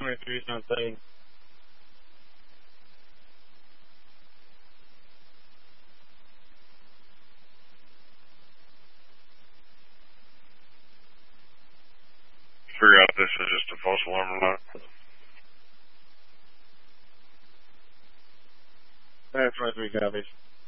23 is not saying. Figure out if this is just a false alarm or not. That's 23 copies.